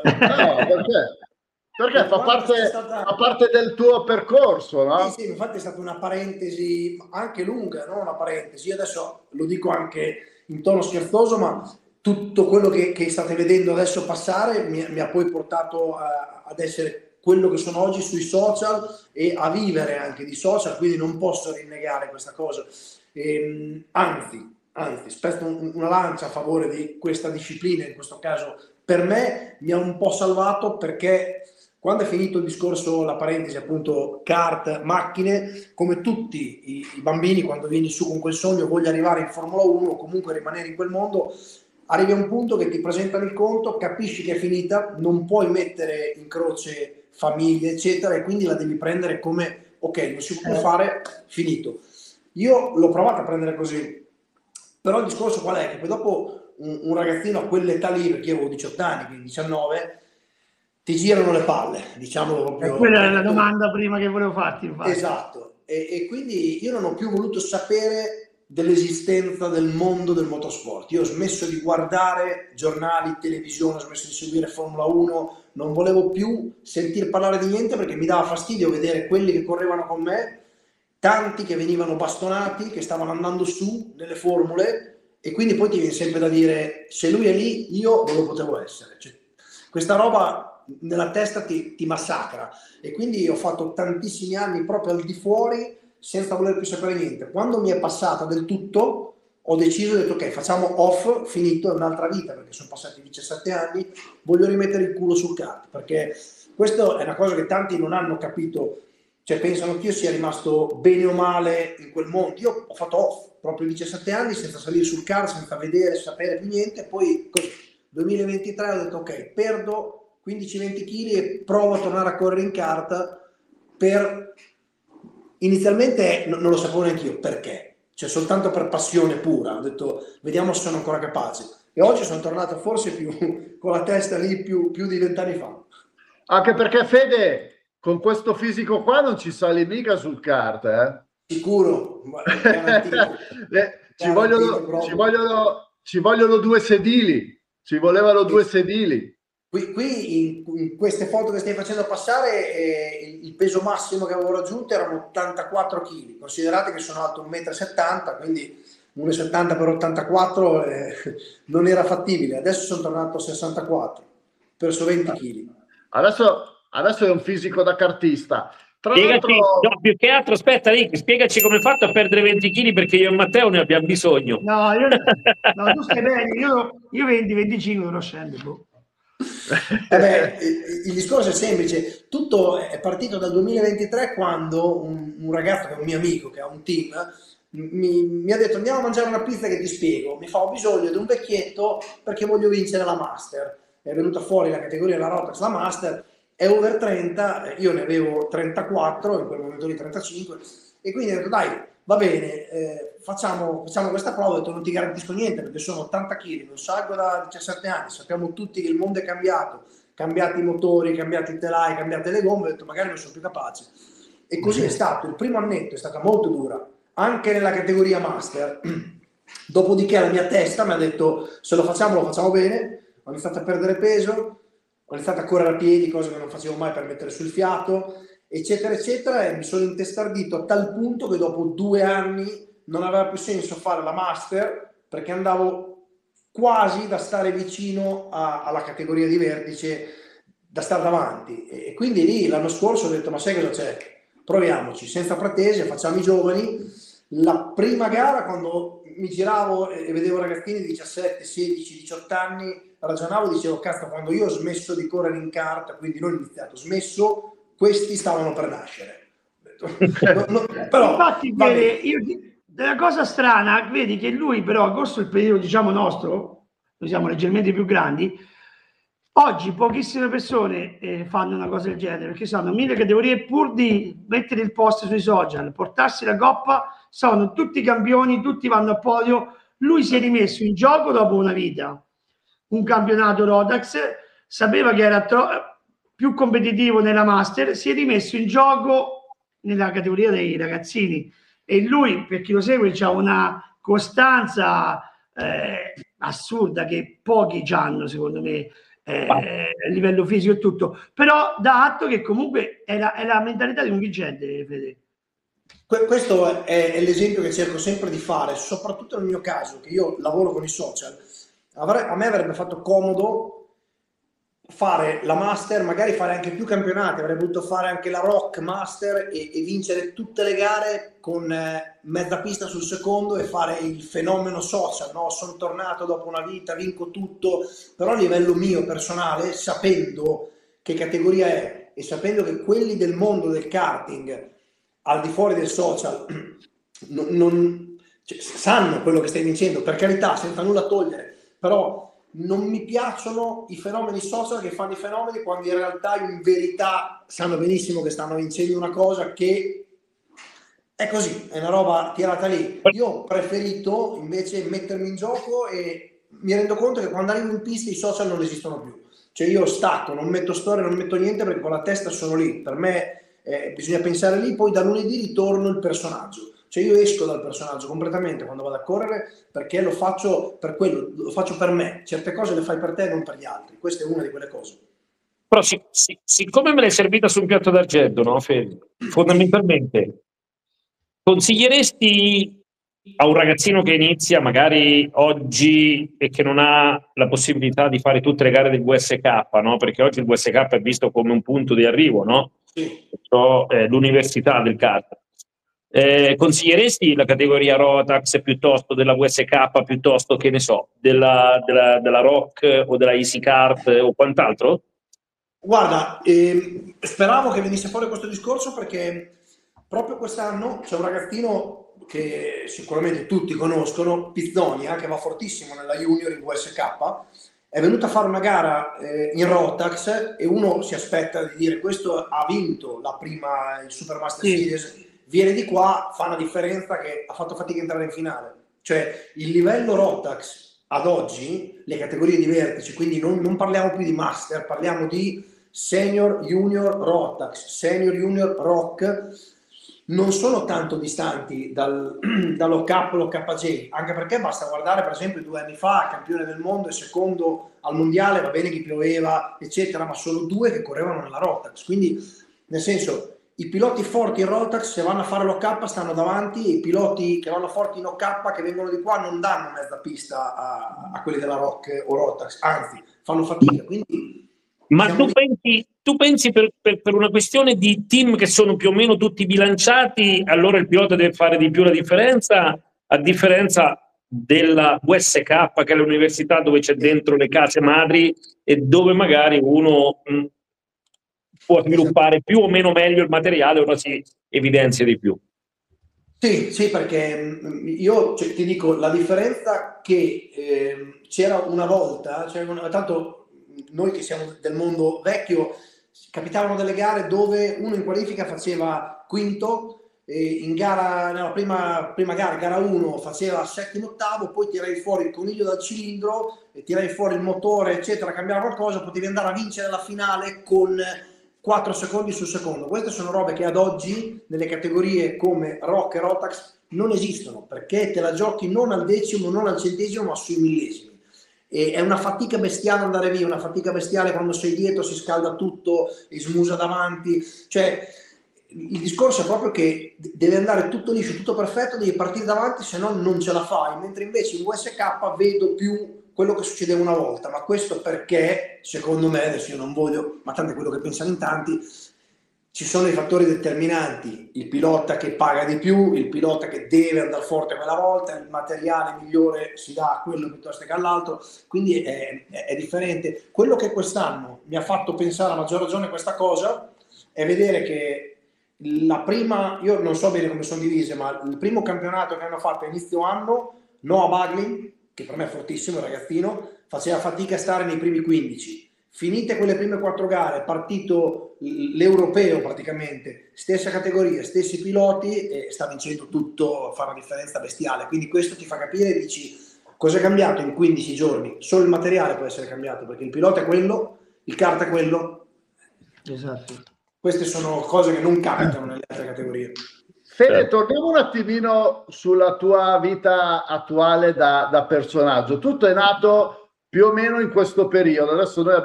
No, perché? Perché fa parte del tuo percorso, no? Sì, infatti è stata una parentesi anche lunga, non una parentesi. Io adesso lo dico anche in tono scherzoso, ma tutto quello che state vedendo adesso passare mi ha poi portato ad essere quello che sono oggi sui social e a vivere anche di social, quindi non posso rinnegare questa cosa. Anzi, spezzo una lancia a favore di questa disciplina, in questo caso per me mi ha un po' salvato, perché quando è finito il discorso, la parentesi appunto kart, macchine, come tutti i bambini quando vieni su con quel sogno, voglio arrivare in Formula 1 o comunque rimanere in quel mondo, arrivi a un punto che ti presentano il conto, capisci che è finita, non puoi mettere in croce famiglie eccetera, e quindi la devi prendere come ok, non si può più fare, finito. Io l'ho provata a prendere così, però il discorso qual è? Che poi dopo un ragazzino a quell'età lì, perché io avevo 18 anni, quindi 19, ti girano le palle, diciamolo proprio. Quella è la domanda prima che volevo farti, infatti. Esatto, e quindi io non ho più voluto sapere dell'esistenza del mondo del motorsport. Io ho smesso di guardare giornali, televisione, ho smesso di seguire Formula 1, non volevo più sentir parlare di niente, perché mi dava fastidio vedere quelli che correvano con me, tanti che venivano bastonati, che stavano andando su nelle formule, e quindi poi ti viene sempre da dire, se lui è lì, io non lo potevo essere. Cioè, questa roba nella testa ti massacra, e quindi ho fatto tantissimi anni proprio al di fuori senza voler più sapere niente. Quando mi è passata del tutto ho deciso, ho detto ok, facciamo off, finito, è un'altra vita, perché sono passati 17 anni, voglio rimettere il culo sul kart, perché questa è una cosa che tanti non hanno capito, cioè pensano che io sia rimasto bene o male in quel mondo. Io ho fatto off proprio 17 anni senza salire sul kart, senza vedere, sapere più niente, poi così 2023 ho detto ok, perdo 15-20 kg e provo a tornare a correre in kart. Inizialmente non lo sapevo neanche io perché, cioè soltanto per passione pura, ho detto vediamo se sono ancora capace, e oggi sono tornato forse più con la testa lì più di 20 anni fa. Anche perché Fede, con questo fisico qua non ci sali mica sul kart, eh? Sicuro, garantito. Ci vogliono due sedili, ci volevano due sedili. Qui in queste foto che stai facendo passare, il peso massimo che avevo raggiunto erano 84 kg. Considerate che sono alto 1,70 m, quindi 1,70 m per 84 non era fattibile. Adesso sono tornato a 64, perso 20 kg. Adesso è un fisico da kartista. Spiegaci, no, più che altro, aspetta Rick, spiegaci come hai fatto a perdere 20 kg, perché io e Matteo ne abbiamo bisogno. No, tu stai bene, io 20-25 non scendo. Vabbè, il discorso è semplice, tutto è partito dal 2023, quando un ragazzo che è un mio amico, che ha un team, mi ha detto andiamo a mangiare una pizza che ti spiego. Mi fa, ho bisogno di un vecchietto perché voglio vincere la Master. È venuta fuori la categoria della Rotax, la Master, è over 30, io ne avevo 34, in quel momento lì 35, e quindi ho detto dai, va bene, facciamo questa prova. Ho detto non ti garantisco niente perché sono 80 kg, non salgo da 17 anni, sappiamo tutti che il mondo è cambiato, cambiati i motori, cambiati i telai, cambiate le gomme. Ho detto magari non sono più capace, e così è stato. Il primo annetto è stata molto dura, anche nella categoria Master. Dopodiché la mia testa mi ha detto se lo facciamo bene. Ho iniziato a perdere peso, ho iniziato a correre a piedi, cosa che non facevo mai per mettere sul fiato, eccetera eccetera, e mi sono intestardito a tal punto che dopo 2 anni non aveva più senso fare la Master, perché andavo quasi da stare vicino alla categoria di vertice, da stare davanti, e quindi lì l'anno scorso ho detto ma sai cosa c'è? Proviamoci, senza pretese, facciamo i giovani. La prima gara, quando mi giravo e vedevo ragazzini di 17, 16, 18 anni, ragionavo, dicevo cazzo, quando io ho smesso di correre in kart, quindi non ho iniziato, ho smesso, questi stavano per nascere. Però, infatti, la cosa strana, vedi che lui però, questo è il periodo, diciamo, nostro, noi siamo leggermente più grandi, oggi pochissime persone fanno una cosa del genere, perché sono 1000 categorie, pur di mettere il post sui social, portarsi la coppa, sono tutti campioni, tutti vanno a podio. Lui si è rimesso in gioco dopo una vita, un campionato Rotax, sapeva che era più competitivo nella Master, si è rimesso in gioco nella categoria dei ragazzini, e lui, per chi lo segue, c'ha una costanza assurda che pochi hanno, secondo me, a livello fisico e tutto, però dà atto che comunque è la mentalità di un vincente, Fede. Questo è l'esempio che cerco sempre di fare, soprattutto nel mio caso, che io lavoro con i social. A me avrebbe fatto comodo fare la Master, magari fare anche più campionati, avrei voluto fare anche la Rock Master e vincere tutte le gare con mezza pista sul secondo e fare il fenomeno social, no? Sono tornato dopo una vita, vinco tutto, però a livello mio personale, sapendo che categoria è e sapendo che quelli del mondo del karting al di fuori del social cioè, sanno quello che stai dicendo, per carità, senza nulla togliere, però non mi piacciono i fenomeni social che fanno i fenomeni quando in realtà in verità sanno benissimo che stanno vincendo una cosa che è così, è una roba tirata lì. Io ho preferito invece mettermi in gioco e mi rendo conto che quando arrivo in pista i social non esistono più, cioè io stacco, non metto storie, non metto niente perché con la testa sono lì, per me bisogna pensare lì, poi da lunedì ritorno il personaggio. Cioè io esco dal personaggio completamente quando vado a correre perché lo faccio per quello, lo faccio per me. Certe cose le fai per te e non per gli altri. Questa è una di quelle cose. Però siccome me l'hai servita su un piatto d'argento, no, Fede? Fondamentalmente, consiglieresti a un ragazzino che inizia magari oggi e che non ha la possibilità di fare tutte le gare del WSK, no? Perché oggi il WSK è visto come un punto di arrivo, no? Sì. L'università del kart. Consiglieresti la categoria Rotax piuttosto della WSK, piuttosto che ne so, della Rock o della Easy Kart o quant'altro? Guarda, speravo che venisse fuori questo discorso perché proprio quest'anno c'è un ragazzino che sicuramente tutti conoscono, Pizzonia, che va fortissimo nella Junior in WSK, è venuto a fare una gara in Rotax e uno si aspetta di dire questo ha vinto la prima il Supermaster Series, viene di qua, fa una differenza che ha fatto fatica a entrare in finale. Cioè il livello Rotax ad oggi, le categorie di vertice, quindi non parliamo più di Master, parliamo di Senior, Junior, Rotax, Senior, Junior, Rock, non sono tanto distanti dall'OK, l'OKJ, anche perché basta guardare per esempio 2 anni fa, campione del mondo e secondo al mondiale, va bene che pioveva, eccetera, ma solo 2 che correvano nella Rotax, quindi nel senso i piloti forti in Rotax se vanno a fare l'OK stanno davanti e i piloti che vanno forti in OK che vengono di qua non danno mezza pista a quelli della Rock o Rotax, anzi fanno fatica, quindi ma tu pensi per una questione di team che sono più o meno tutti bilanciati, allora il pilota deve fare di più la differenza, a differenza della WSK, che è l'università dove c'è dentro le case madri e dove magari uno può sviluppare più o meno meglio il materiale, ora si evidenzia di più. Sì, perché io ti dico, la differenza che c'era una volta, tanto noi che siamo del mondo vecchio, capitavano delle gare dove uno in qualifica faceva quinto, in gara, nella prima gara 1 faceva settimo, ottavo, poi tiravi fuori il coniglio dal cilindro, tiravi fuori il motore, eccetera, cambiava qualcosa, potevi andare a vincere la finale con 4 secondi sul secondo. Queste sono robe che ad oggi nelle categorie come Rock e Rotax non esistono, perché te la giochi non al decimo, non al centesimo, ma sui millesimi. E è una fatica bestiale andare via, una fatica bestiale quando sei dietro, si scalda tutto e smusa davanti. Cioè, il discorso è proprio che deve andare tutto liscio, tutto perfetto, devi partire davanti, se no non ce la fai. Mentre invece in WSK vedo più quello che succedeva una volta, ma questo perché, secondo me, adesso io non voglio, ma tanto è quello che pensano in tanti, ci sono i fattori determinanti, il pilota che paga di più, il pilota che deve andare forte quella volta, il materiale migliore si dà a quello piuttosto che all'altro, quindi è differente. Quello che quest'anno mi ha fatto pensare a maggior ragione questa cosa è vedere che la prima, io non so bene come sono divise, ma il primo campionato che hanno fatto a inizio anno, Noah Bagley, che per me è fortissimo, il ragazzino, faceva fatica a stare nei primi 15. Finite quelle prime 4 gare, partito l'europeo praticamente, stessa categoria, stessi piloti, e sta vincendo tutto, fa una differenza bestiale. Quindi questo ti fa capire, dici, cosa è cambiato in 15 giorni? Solo il materiale può essere cambiato, perché il pilota è quello, il kart è quello. Esatto. Queste sono cose che non capitano nelle altre categorie. Fede, torniamo un attimino sulla tua vita attuale da personaggio. Tutto è nato più o meno in questo periodo. Adesso noi